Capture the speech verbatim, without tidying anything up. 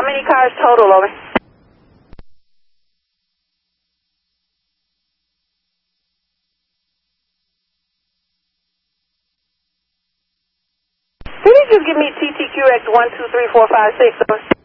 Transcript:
many cars total, over? Can you just give me T T Q X one two three four five six, over?